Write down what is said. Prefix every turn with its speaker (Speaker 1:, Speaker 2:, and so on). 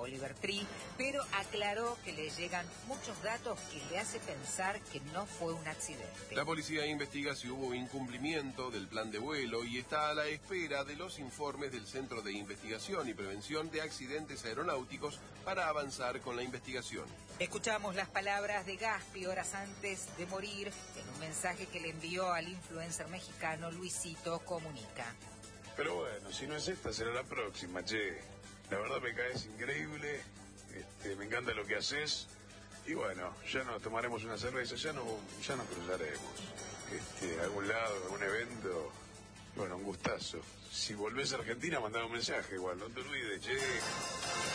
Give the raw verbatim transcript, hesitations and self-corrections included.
Speaker 1: Oliver Tree, pero aclaró que le llegan muchos datos que le hace pensar que no fue un accidente.
Speaker 2: La policía investiga si hubo incumplimiento del plan de vuelo y está a la espera de los informes del Centro de Investigación y Prevención de Accidentes Aeronáuticos para avanzar con la investigación.
Speaker 1: Escuchamos las palabras de Gaspi horas antes de morir en un mensaje que le envió al influencer mexicano Luisito Comunica.
Speaker 3: Pero bueno, si no es esta, será la próxima, che. La verdad me caes increíble, este, me encanta lo que haces. Y bueno, ya nos tomaremos una cerveza, ya, no, ya nos cruzaremos. Este, a algún lado, a algún evento. Bueno, un gustazo. Si volvés a Argentina, mandame un mensaje igual, no te olvides, che.